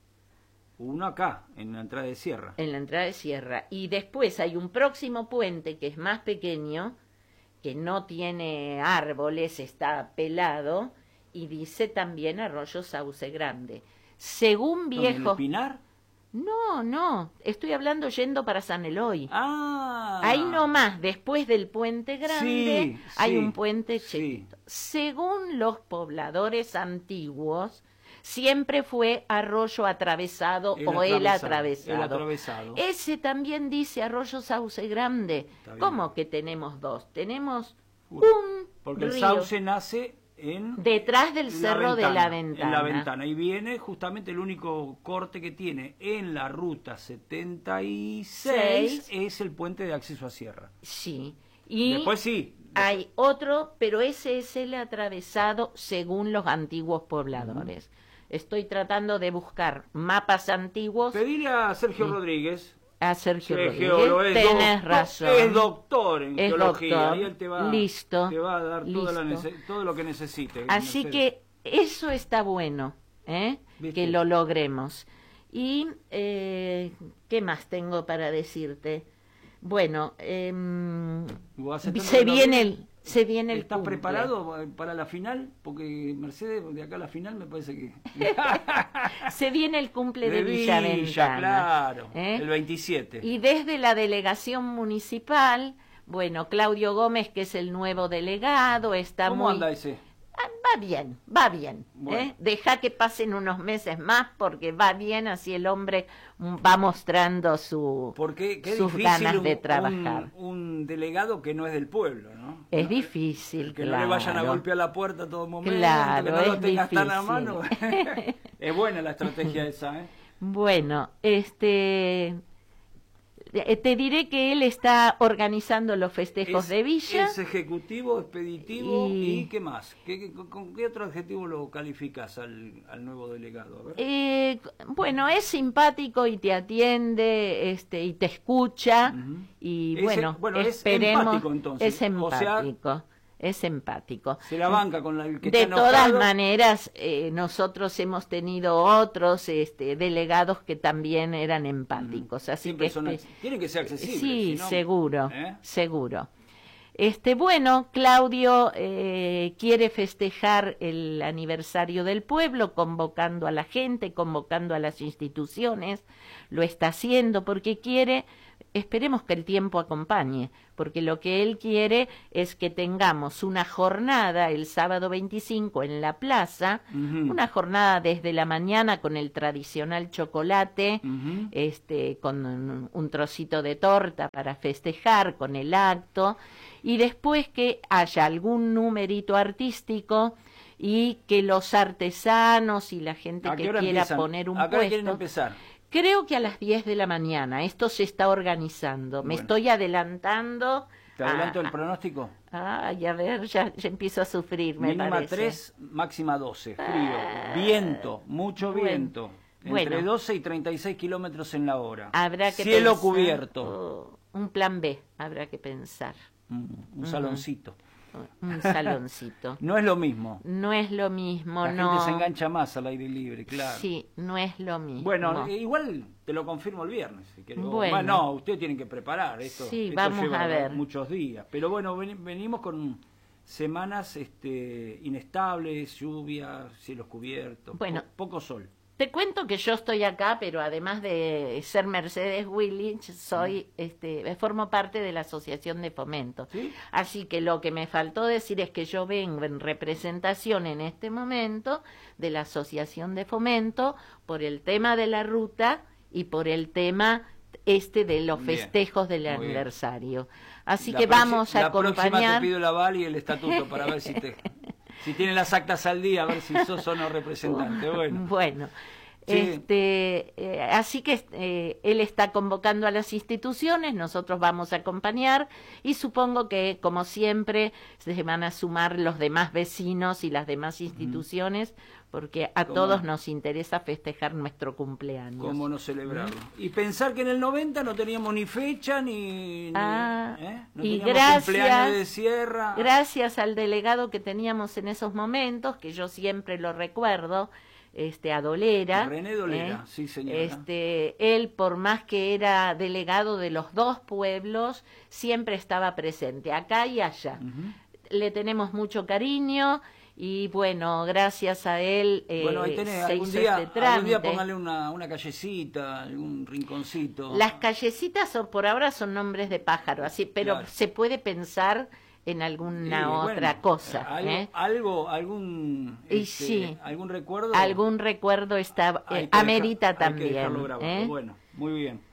Uno acá, en la entrada de Sierra. En la entrada de Sierra. Y después hay un próximo puente que es más pequeño, que no tiene árboles, está pelado, y dice también Arroyo Sauce Grande. Según viejo... ¿En el Pinar? No, no, estoy hablando yendo para San Eloy. Ah. Ahí nomás, después del puente grande, sí, hay sí, un puente chiquito. Sí. Según los pobladores antiguos... siempre fue arroyo atravesado el o el atravesado. el atravesado. Ese también dice Arroyo Sauce Grande. ¿Cómo que tenemos dos? Tenemos Uy, un Porque río el sauce nace en... detrás del cerro ventana, de la ventana. En la ventana. Y viene justamente el único corte que tiene en la ruta setenta y seis, Seis. Es el puente de acceso a Sierra. Sí. Y después sí. Hay otro, pero ese es el atravesado según los antiguos pobladores. Uh-huh. Estoy tratando de buscar mapas antiguos. Pedile a Sergio sí. Rodríguez. A Sergio sí, Rodríguez. Geólogo, es Tenés do, razón. Es doctor en es geología. Doctor. Y él te va, listo, te va a dar toda la listo. nece- todo lo que necesite. Así no sé. que eso está bueno, ¿eh? que lo logremos. Y, eh, ¿qué más tengo para decirte? Bueno, eh, se viene el... Se viene el ¿Estás cumple. preparado para la final? Porque Mercedes, de acá a la final me parece que... Se viene el cumple de, de Villa, Villaventana. Claro, ¿eh? el veintisiete. Y desde la delegación municipal, bueno, Claudio Gómez, que es el nuevo delegado, está ¿Cómo muy... anda ese? Va bien, va bien. Bueno. ¿eh? Deja que pasen unos meses más porque va bien, así el hombre va mostrando su, porque qué sus ganas un, de trabajar. Un, un delegado que no es del pueblo, ¿no? Es ¿no? difícil, que claro. no le vayan a golpear la puerta a todo momento, claro, que no lo es tengas difícil. tan a mano. Es buena la estrategia esa, ¿eh? Bueno, este... Eh, te diré que él está organizando los festejos es, de Villa. Es ejecutivo, expeditivo y, y ¿qué más? ¿Qué, qué, con qué otro adjetivo lo calificas al, al nuevo delegado? A ver. Eh, bueno, es simpático y te atiende, este, y te escucha. Uh-huh. Y es, bueno, bueno, esperemos. Es empático, entonces. Es empático. O sea, es empático. Se la banca con la, el que de está todas enojado. maneras, eh, nosotros hemos tenido otros este, delegados que también eran empáticos. Mm. Así Siempre que son, este, tienen que ser accesibles. Sí, si no, seguro, ¿eh? seguro. Este, bueno, Claudio eh, quiere festejar el aniversario del pueblo, convocando a la gente, convocando a las instituciones. Lo está haciendo porque quiere. Esperemos que el tiempo acompañe, porque lo que él quiere es que tengamos una jornada el sábado veinticinco en la plaza, uh-huh. una jornada desde la mañana con el tradicional chocolate, uh-huh. este, con un, un trocito de torta para festejar, con el acto, y después que haya algún numerito artístico y que los artesanos y la gente que quiera empiezan? poner un ¿A qué hora quieren puesto... empezar? Creo que a las diez de la mañana. Esto se está organizando. Me bueno. estoy adelantando. ¿Te adelanto a, el pronóstico? Ay, a ver, ya, ya empiezo a sufrir, me Mínima parece. tres, máxima doce. Frío. Ah, viento, mucho bueno, viento. Entre bueno. doce y treinta y seis kilómetros en la hora. Habrá que Cielo pensar, cubierto. Oh, un plan B habrá que pensar. Mm, un saloncito. Un saloncito. No es lo mismo. No es lo mismo, la no. gente se engancha más al aire libre, claro. Sí, no es lo mismo. Bueno, igual te lo confirmo el viernes. Si querés. Bueno. Bueno, no, ustedes tienen que preparar esto. Sí, esto vamos lleva a ver. muchos días. Pero bueno, ven, venimos con semanas este, inestables, lluvia, cielos cubiertos, bueno, po poco sol. Te cuento que yo estoy acá, pero además de ser Mercedes Willich, soy, este, formo parte de la Asociación de Fomento. ¿Sí? Así que lo que me faltó decir es que yo vengo en representación en este momento de la Asociación de Fomento por el tema de la ruta y por el tema este de los Bien, festejos del muy anaversario. Así la que vamos a la acompañar. La próxima te pido el aval y el estatuto para ver si te... Si tienen las actas al día, a ver si sos o no representante. Bueno, bueno sí. este, eh, así que eh, él está convocando a las instituciones, nosotros vamos a acompañar y supongo que, como siempre, se van a sumar los demás vecinos y las demás instituciones, porque a todos nos interesa festejar nuestro cumpleaños. ¿Cómo no celebrarlo? ¿Mm? Y pensar que en el noventa no teníamos ni fecha, ni... Ah, ni ¿eh? No y teníamos gracias, cumpleaños de Sierra. Gracias al delegado que teníamos en esos momentos, que yo siempre lo recuerdo, este, a Dolera. René Dolera, ¿eh? sí señora. Este, él, por más que era delegado de los dos pueblos, siempre estaba presente, acá y allá. Uh-huh. Le tenemos mucho cariño. Y bueno, gracias a él eh, bueno, ahí tenés, se algún hizo día, este trámite. algún día póngale una, una callecita, algún rinconcito. Las callecitas son, por ahora son nombres de pájaro, así, pero claro. Se puede pensar en alguna sí, otra bueno, cosa. Algo, ¿eh? algo algún, y este, sí, algún recuerdo. Algún recuerdo está, eh, dejar, amerita también. ¿eh? Bueno, muy bien.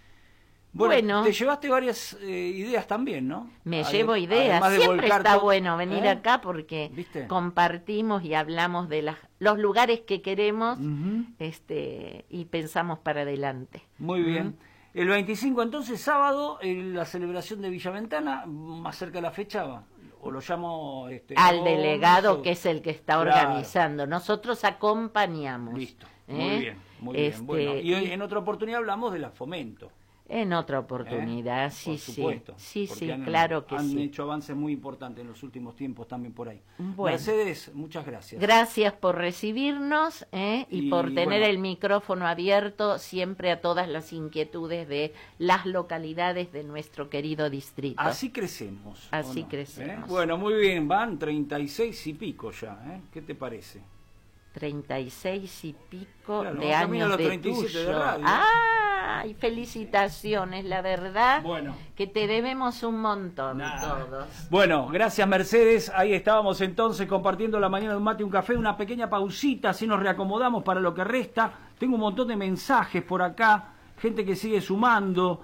Bueno, bueno, te llevaste varias eh, ideas también, ¿no? Me Adem llevo ideas. Siempre está bueno venir ¿eh? acá porque ¿Viste? compartimos y hablamos de las, los lugares que queremos uh-huh. este, y pensamos para adelante. Muy bien. Uh-huh. El veinticinco, entonces, sábado, en la celebración de Villaventana, más cerca de la fecha, o lo llamo... Este, Al no, delegado, no, que es el que está claro. organizando. Nosotros acompañamos. Listo, ¿eh? muy bien, muy este, bien. Bueno, y hoy, en otra oportunidad hablamos de la Fomento. En otra oportunidad, ¿Eh? sí, por supuesto, sí, sí, sí, han, claro que han sí. Han hecho avances muy importantes en los últimos tiempos también por ahí. Bueno, Mercedes, muchas gracias. Gracias por recibirnos ¿eh? y, y por tener bueno, el micrófono abierto siempre a todas las inquietudes de las localidades de nuestro querido distrito. Así crecemos. Así no? crecemos. ¿Eh? Bueno, muy bien, van treinta y seis y pico ya. ¿eh? ¿Qué te parece? treinta y seis y pico claro, de años de tuyo. De radio. ¡Ay, felicitaciones! La verdad bueno. que te debemos un montón Nada. todos. Bueno, gracias Mercedes. Ahí estábamos entonces compartiendo la mañana de un mate y un café. Una pequeña pausita, así nos reacomodamos para lo que resta. Tengo un montón de mensajes por acá, gente que sigue sumando.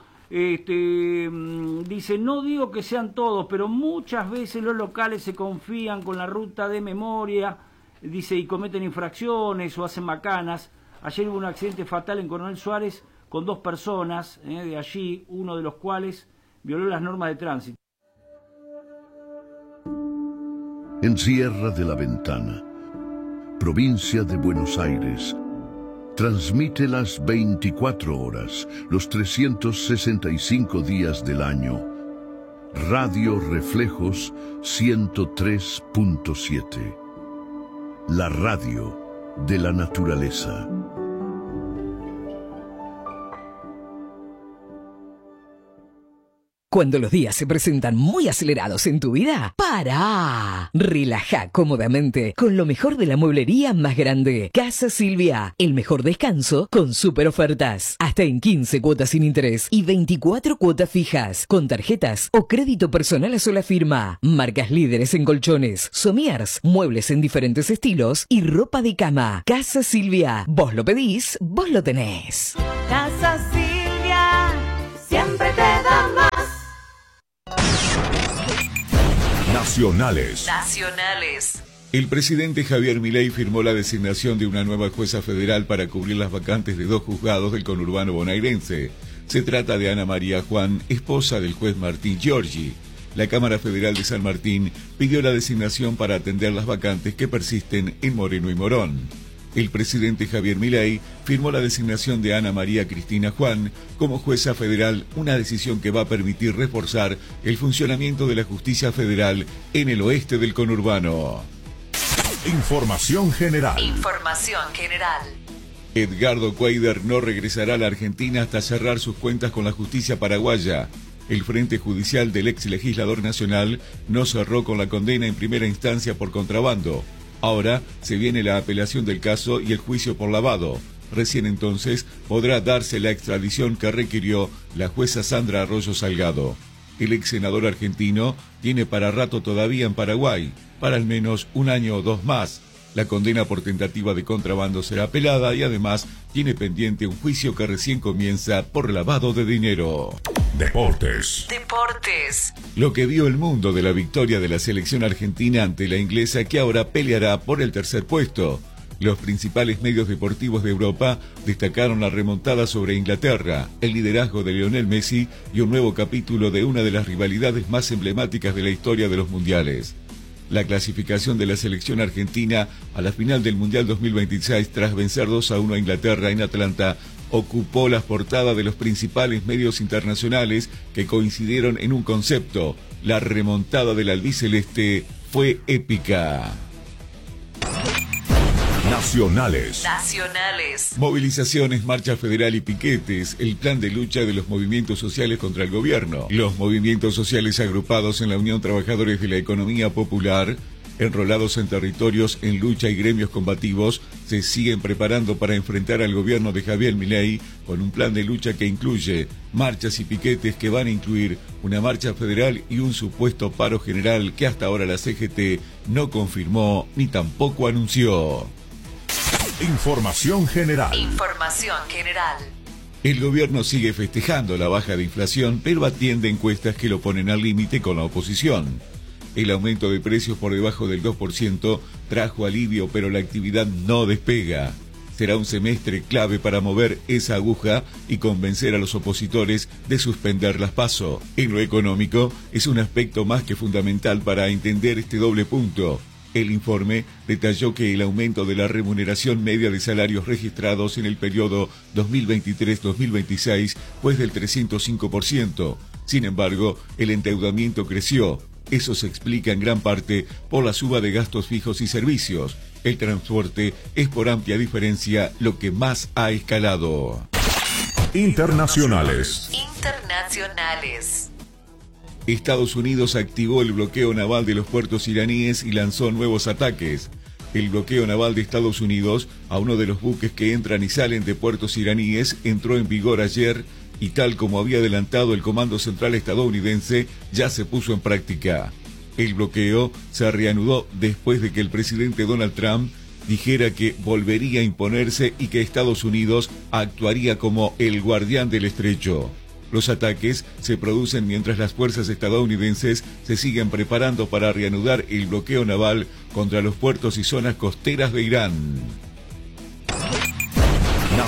Este, dice, no digo que sean todos, pero muchas veces los locales se confían con la ruta de memoria. Dice, y cometen infracciones o hacen macanas. Ayer hubo un accidente fatal en Coronel Suárez con dos personas eh, de allí, uno de los cuales violó las normas de tránsito. En Sierra de la Ventana, provincia de Buenos Aires, transmite las veinticuatro horas, los trescientos sesenta y cinco días del año, Radio Reflejos ciento tres punto siete. La radio de la naturaleza. Cuando los días se presentan muy acelerados en tu vida, ¡para! Relaja cómodamente con lo mejor de la mueblería más grande. Casa Silvia, el mejor descanso con super ofertas. Hasta en quince cuotas sin interés y veinticuatro cuotas fijas, con tarjetas o crédito personal a sola firma. Marcas líderes en colchones, somiers, muebles en diferentes estilos y ropa de cama. Casa Silvia, vos lo pedís, vos lo tenés. Casa Silvia, siempre te da más. Nacionales. Nacionales. El presidente Javier Milei firmó la designación de una nueva jueza federal para cubrir las vacantes de dos juzgados del conurbano bonaerense. Se trata de Ana María Juan, esposa del juez Martín Giorgi. La Cámara Federal de San Martín pidió la designación para atender las vacantes que persisten en Moreno y Morón. El presidente Javier Milei firmó la designación de Ana María Cristina Juan como jueza federal, una decisión que va a permitir reforzar el funcionamiento de la justicia federal en el oeste del conurbano. Información general. Información general. Edgardo Cuader no regresará a la Argentina hasta cerrar sus cuentas con la justicia paraguaya. El Frente Judicial del ex legislador nacional no cerró con la condena en primera instancia por contrabando. Ahora se viene la apelación del caso y el juicio por lavado. Recién entonces podrá darse la extradición que requirió la jueza Sandra Arroyo Salgado. El ex senador argentino tiene para rato todavía en Paraguay, para al menos un año o dos más. La condena por tentativa de contrabando será apelada y además tiene pendiente un juicio que recién comienza por lavado de dinero. Deportes. Deportes. Lo que vio el mundo de la victoria de la selección argentina ante la inglesa, que ahora peleará por el tercer puesto. Los principales medios deportivos de Europa destacaron la remontada sobre Inglaterra, el liderazgo de Lionel Messi y un nuevo capítulo de una de las rivalidades más emblemáticas de la historia de los mundiales. La clasificación de la selección argentina a la final del Mundial dos mil veintiséis tras vencer dos a uno a Inglaterra en Atlanta ocupó las portadas de los principales medios internacionales, que coincidieron en un concepto: la remontada del albiceleste fue épica. Nacionales. Nacionales. Movilizaciones, marcha federal y piquetes, el plan de lucha de los movimientos sociales contra el gobierno. Los movimientos sociales agrupados en la Unión Trabajadores de la Economía Popular, enrolados en territorios en lucha y gremios combativos, se siguen preparando para enfrentar al gobierno de Javier Milei con un plan de lucha que incluye marchas y piquetes que van a incluir una marcha federal y un supuesto paro general que hasta ahora la C G T no confirmó ni tampoco anunció. Información general. Información general. El gobierno sigue festejando la baja de inflación, pero atiende encuestas que lo ponen al límite con la oposición. El aumento de precios por debajo del dos por ciento trajo alivio, pero la actividad no despega. Será un semestre clave para mover esa aguja y convencer a los opositores de suspender las PASO. En lo económico, es un aspecto más que fundamental para entender este doble punto. El informe detalló que el aumento de la remuneración media de salarios registrados en el periodo dos mil veintitrés dos mil veintiséis fue del trescientos cinco por ciento. Sin embargo, el endeudamiento creció. Eso se explica en gran parte por la suba de gastos fijos y servicios. El transporte es por amplia diferencia lo que más ha escalado. Internacionales. Internacionales. Estados Unidos activó el bloqueo naval de los puertos iraníes y lanzó nuevos ataques. El bloqueo naval de Estados Unidos a uno de los buques que entran y salen de puertos iraníes entró en vigor ayer y, tal como había adelantado el Comando Central estadounidense, ya se puso en práctica. El bloqueo se reanudó después de que el presidente Donald Trump dijera que volvería a imponerse y que Estados Unidos actuaría como el guardián del estrecho. Los ataques se producen mientras las fuerzas estadounidenses se siguen preparando para reanudar el bloqueo naval contra los puertos y zonas costeras de Irán.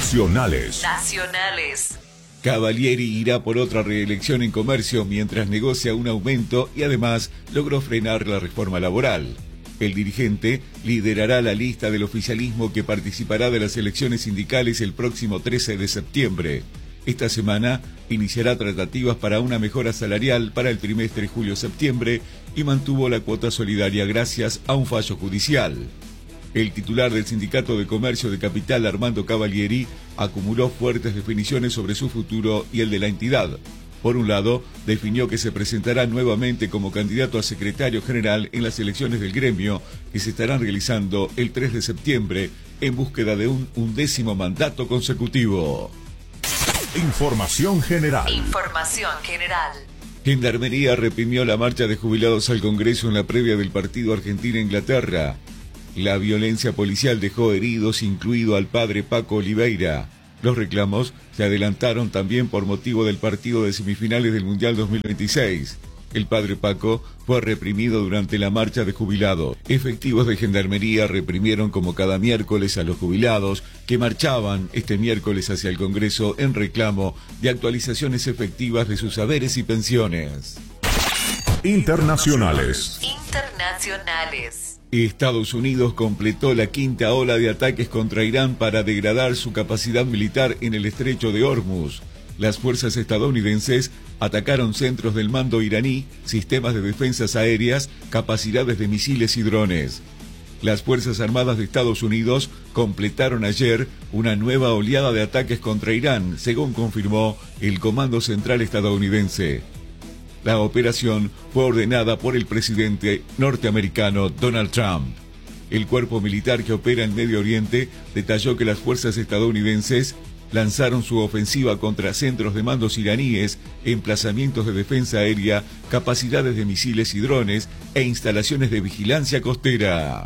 Nacionales. Nacionales. Cavalieri irá por otra reelección en comercio mientras negocia un aumento y además logró frenar la reforma laboral. El dirigente liderará la lista del oficialismo que participará de las elecciones sindicales el próximo trece de septiembre. Esta semana iniciará tratativas para una mejora salarial para el trimestre julio-septiembre y mantuvo la cuota solidaria gracias a un fallo judicial. El titular del Sindicato de Comercio de Capital, Armando Cavalieri, acumuló fuertes definiciones sobre su futuro y el de la entidad. Por un lado, definió que se presentará nuevamente como candidato a secretario general en las elecciones del gremio que se estarán realizando el tres de septiembre en búsqueda de un undécimo mandato consecutivo. Información general. Información general. Gendarmería reprimió la marcha de jubilados al Congreso en la previa del partido Argentina-Inglaterra. La violencia policial dejó heridos, incluido al padre Paco Oliveira. Los reclamos se adelantaron también por motivo del partido de semifinales del Mundial dos mil veintiséis. El padre Paco fue reprimido durante la marcha de jubilados. Efectivos de Gendarmería reprimieron como cada miércoles a los jubilados que marchaban este miércoles hacia el Congreso en reclamo de actualizaciones efectivas de sus haberes y pensiones. Internacionales. Internacionales. Estados Unidos completó la quinta ola de ataques contra Irán para degradar su capacidad militar en el estrecho de Hormuz. Las fuerzas estadounidenses atacaron centros del mando iraní, sistemas de defensas aéreas, capacidades de misiles y drones. Las Fuerzas Armadas de Estados Unidos completaron ayer una nueva oleada de ataques contra Irán, según confirmó el Comando Central estadounidense. La operación fue ordenada por el presidente norteamericano Donald Trump. El cuerpo militar que opera en Medio Oriente detalló que las fuerzas estadounidenses lanzaron su ofensiva contra centros de mandos iraníes, emplazamientos de defensa aérea, capacidades de misiles y drones e instalaciones de vigilancia costera.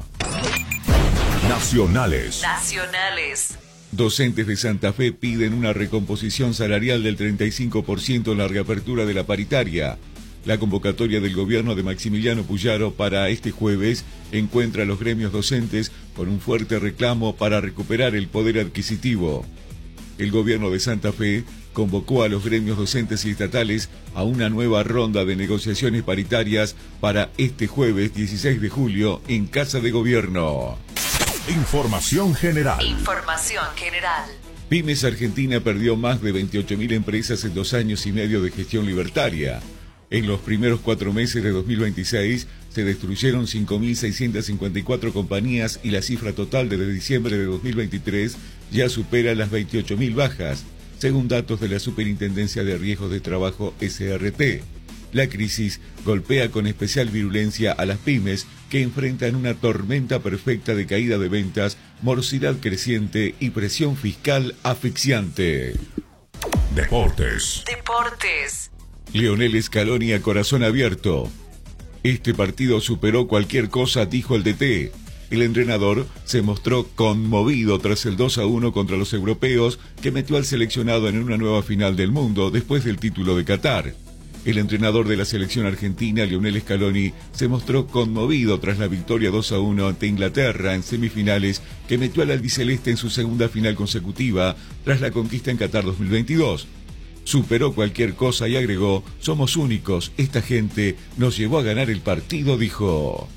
Nacionales. Nacionales. Docentes de Santa Fe piden una recomposición salarial del treinta y cinco por ciento en la reapertura de la paritaria. La convocatoria del gobierno de Maximiliano Puyaro para este jueves encuentra a los gremios docentes con un fuerte reclamo para recuperar el poder adquisitivo. El gobierno de Santa Fe convocó a los gremios docentes y estatales a una nueva ronda de negociaciones paritarias para este jueves dieciséis de julio en Casa de Gobierno. Información general. Información general. Pymes Argentina perdió más de veintiocho mil empresas en dos años y medio de gestión libertaria. En los primeros cuatro meses de dos mil veintiséis se destruyeron cinco mil seiscientas cincuenta y cuatro compañías y la cifra total desde diciembre de dos mil veintitrés ya supera las veintiocho mil bajas, según datos de la Superintendencia de Riesgos de Trabajo S R T. La crisis golpea con especial virulencia a las pymes que enfrentan una tormenta perfecta de caída de ventas, morosidad creciente y presión fiscal asfixiante. Deportes. Deportes. Lionel Scaloni a corazón abierto. Este partido superó cualquier cosa, dijo el D T. El entrenador se mostró conmovido tras el dos a uno contra los europeos que metió al seleccionado en una nueva final del mundo después del título de Qatar. El entrenador de la selección argentina, Lionel Scaloni, se mostró conmovido tras la victoria dos a uno ante Inglaterra en semifinales que metió al albiceleste en su segunda final consecutiva tras la conquista en Qatar dos mil veintidós. Superó cualquier cosa y agregó: somos únicos, esta gente nos llevó a ganar el partido, dijo.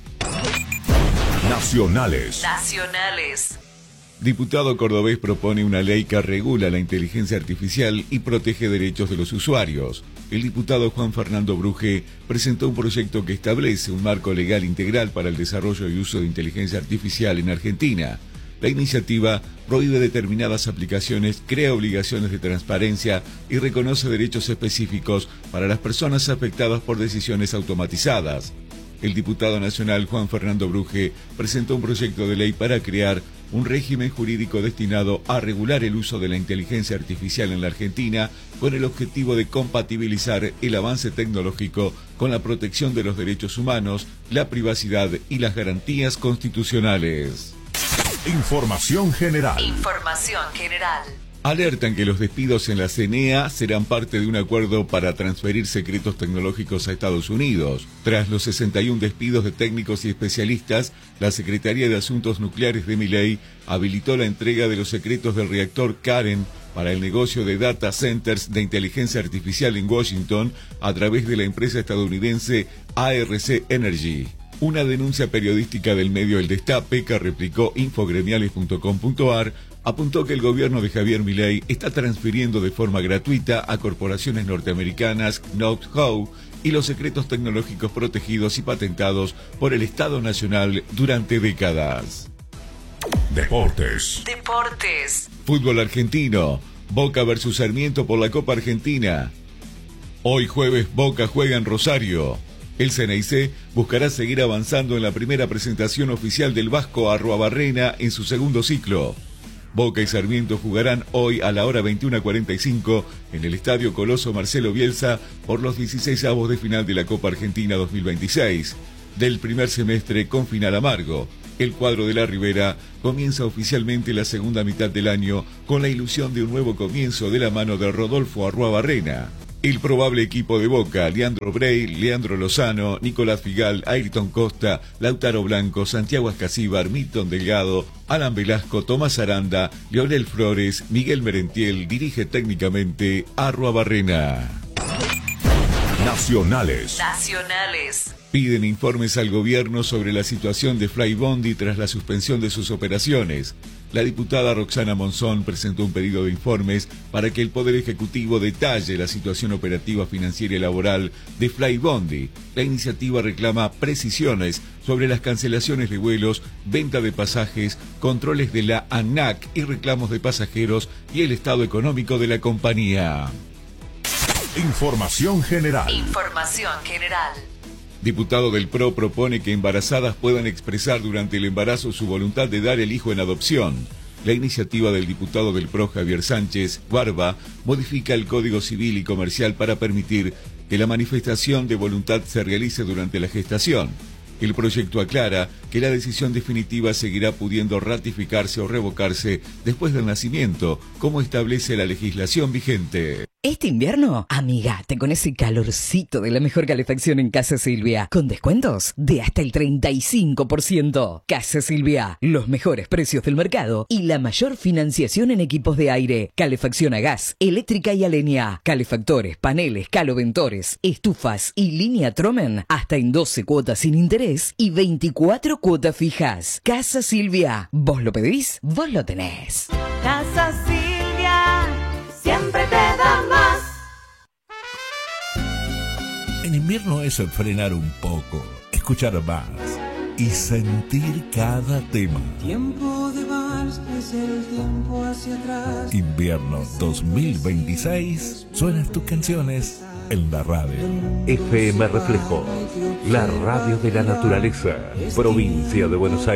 Nacionales. Nacionales. Diputado cordobés propone una ley que regula la inteligencia artificial y protege derechos de los usuarios. El diputado Juan Fernando Bruje presentó un proyecto que establece un marco legal integral para el desarrollo y uso de inteligencia artificial en Argentina. La iniciativa prohíbe determinadas aplicaciones, crea obligaciones de transparencia y reconoce derechos específicos para las personas afectadas por decisiones automatizadas. El diputado nacional Juan Fernando Bruje presentó un proyecto de ley para crear un régimen jurídico destinado a regular el uso de la inteligencia artificial en la Argentina con el objetivo de compatibilizar el avance tecnológico con la protección de los derechos humanos, la privacidad y las garantías constitucionales. Información general. Información general. Alertan que los despidos en la C N E A serán parte de un acuerdo para transferir secretos tecnológicos a Estados Unidos. Tras los sesenta y uno despidos de técnicos y especialistas, la Secretaría de Asuntos Nucleares de Milei habilitó la entrega de los secretos del reactor Karen para el negocio de data centers de inteligencia artificial en Washington a través de la empresa estadounidense A R C Energy. Una denuncia periodística del medio El Destape que replicó infogremiales punto com punto a r apuntó que el gobierno de Javier Milei está transfiriendo de forma gratuita a corporaciones norteamericanas know-how y los secretos tecnológicos protegidos y patentados por el Estado Nacional durante décadas. Deportes. Deportes. Fútbol argentino. Boca versus Sarmiento por la Copa Argentina. Hoy jueves Boca juega en Rosario. El C N I C buscará seguir avanzando en la primera presentación oficial del Vasco Arruabarrena en su segundo ciclo. Boca y Sarmiento jugarán hoy a la hora veintiuna cuarenta y cinco en el Estadio Coloso Marcelo Bielsa por los dieciseisavos de final de la Copa Argentina dos mil veintiséis. Del primer semestre con final amargo, el cuadro de la Ribera comienza oficialmente la segunda mitad del año con la ilusión de un nuevo comienzo de la mano de Rodolfo Arruabarrena. El probable equipo de Boca: Leandro Brey, Leandro Lozano, Nicolás Figal, Ayrton Costa, Lautaro Blanco, Santiago Ascasíbar, Milton Delgado, Alan Velasco, Tomás Aranda, Leonel Flores, Miguel Merentiel. Dirige técnicamente Arruabarrena. Nacionales. Nacionales. Piden informes al gobierno sobre la situación de Flybondi tras la suspensión de sus operaciones. La diputada Roxana Monzón presentó un pedido de informes para que el Poder Ejecutivo detalle la situación operativa, financiera y laboral de Flybondi. La iniciativa reclama precisiones sobre las cancelaciones de vuelos, venta de pasajes, controles de la ANAC y reclamos de pasajeros y el estado económico de la compañía. Información general. Información general. Diputado del P R O propone que embarazadas puedan expresar durante el embarazo su voluntad de dar el hijo en adopción. La iniciativa del diputado del P R O Javier Sánchez Barba modifica el Código Civil y Comercial para permitir que la manifestación de voluntad se realice durante la gestación. El proyecto aclara que la decisión definitiva seguirá pudiendo ratificarse o revocarse después del nacimiento, como establece la legislación vigente. Este invierno, amigate con ese calorcito de la mejor calefacción en Casa Silvia, con descuentos de hasta el treinta y cinco por ciento. Casa Silvia, los mejores precios del mercado y la mayor financiación en equipos de aire, calefacción a gas, eléctrica y a leña, calefactores, paneles, caloventores, estufas y línea Tromen, hasta en doce cuotas sin interés y veinticuatro cuotas fijas. Casa Silvia, vos lo pedís, vos lo tenés. Casa Silvia, siempre te da más. En invierno es frenar un poco, escuchar más y sentir cada tema. Tiempo de vals es el tiempo hacia atrás. Invierno dos mil veintiséis, suenan tus canciones en la radio. F M Reflejo, la radio de la naturaleza, provincia de Buenos Aires.